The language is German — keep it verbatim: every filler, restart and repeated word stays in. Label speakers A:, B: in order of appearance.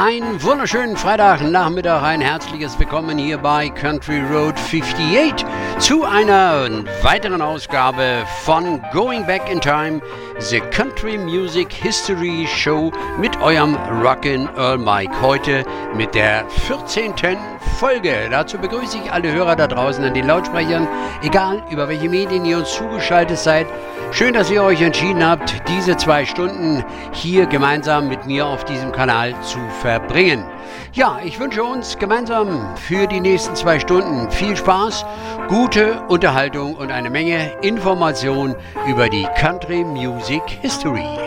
A: Einen wunderschönen Freitagnachmittag, ein herzliches Willkommen hier bei Country Road achtundfünfzig zu einer weiteren Ausgabe von Going Back in Time, The Country Music History Show mit eurem Rockin' Mike. Heute mit der vierzehnten Folge. Dazu begrüße ich alle Hörer da draußen an den Lautsprechern, egal über welche Medien ihr uns zugeschaltet seid. Schön, dass ihr euch entschieden habt, diese zwei Stunden hier gemeinsam mit mir auf diesem Kanal zu verbringen. Ja, ich wünsche uns gemeinsam für die nächsten zwei Stunden viel Spaß, gute Unterhaltung und eine Menge Information über die Country Music History.